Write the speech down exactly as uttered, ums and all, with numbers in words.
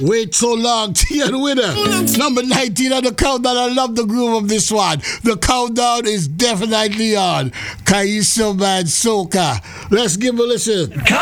Wait so long to get the winner. Number nineteen on the countdown. I love the groove of this one. The countdown is definitely on. Kaiso Man Soca. Let's give a listen.